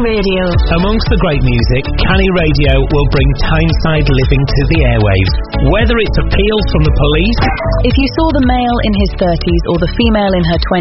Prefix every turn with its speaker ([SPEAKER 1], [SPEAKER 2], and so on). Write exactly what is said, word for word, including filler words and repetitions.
[SPEAKER 1] Radio.
[SPEAKER 2] Amongst the great music, Canny Radio will bring Tyneside living to the airwaves. Whether it's appeals from the police...
[SPEAKER 1] If you saw the male in his thirties or the female in her twenties,